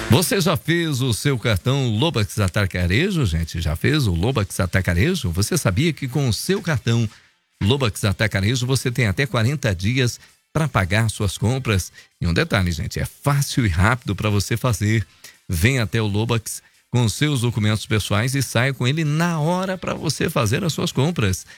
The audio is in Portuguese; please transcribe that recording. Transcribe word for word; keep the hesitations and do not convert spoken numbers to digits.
Você já fez o seu cartão Lobax Atacarejo, gente? Já fez o Lobax Atacarejo? Você sabia que com o seu cartão Lobax Atacarejo você tem até quarenta dias para pagar suas compras? E um detalhe, gente, é fácil e rápido para você fazer. Venha até o Lobax com seus documentos pessoais e saia com ele na hora para você fazer as suas compras.